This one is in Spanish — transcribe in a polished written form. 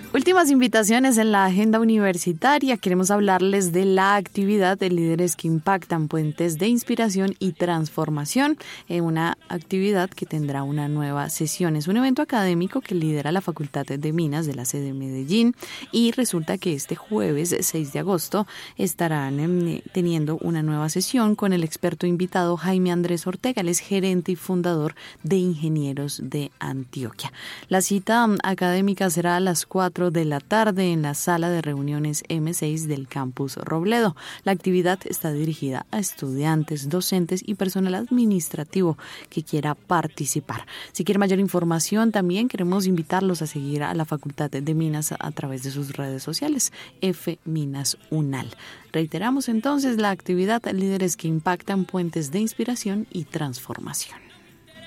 Últimas invitaciones en la agenda universitaria. Queremos hablarles de la actividad de Líderes que Impactan, Puentes de Inspiración y Transformación, una actividad que tendrá una nueva sesión. Es un evento académico que lidera la Facultad de Minas de la sede de Medellín y resulta que este jueves 6 de agosto estarán teniendo una nueva sesión con el experto invitado Jaime Andrés Ortega. Él es gerente y fundador de Ingenieros de Antioquia. La cita académica será a las 4 de la tarde en la sala de reuniones M6 del campus Robledo. La actividad está dirigida a estudiantes, docentes y personal administrativo que quiera participar. Si quiere mayor información, también queremos invitarlos a seguir a la Facultad de Minas a través de sus redes sociales, FMinasUNAL. Reiteramos entonces la actividad Líderes que Impactan, Puentes de Inspiración y Transformación.